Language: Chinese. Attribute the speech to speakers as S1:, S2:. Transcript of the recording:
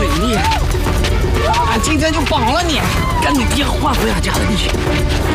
S1: 嘴厉害，俺今天就绑了你，跟你爹换回俺家的地。